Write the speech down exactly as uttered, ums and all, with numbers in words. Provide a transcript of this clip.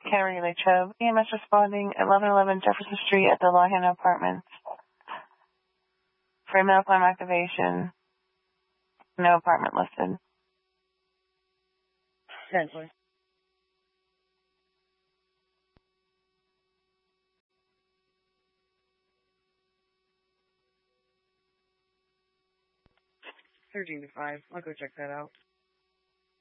Carrie Lee Chubb. E M S responding eleven eleven Jefferson Street at the Lawhand Apartments. For medical activation, no apartment listed. ten four. thirteen to five. I'll go check that out.